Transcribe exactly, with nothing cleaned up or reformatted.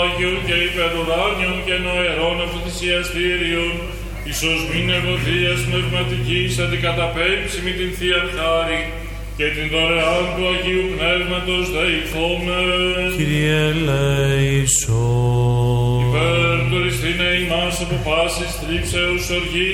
Άγιον και υπερουράνιον και νοερών αυτοθυσιαστήριον, ίσως μην ευωδίας πνευματικής αντικαταπέμψει με την Θεία Χάρη και την δωρεάν του Αγίου Πνεύματος δεηθόμεν. Κύριε ελέησον. Υπέρ του Χριστίνε ημάς από πάσης θλίψεως οργής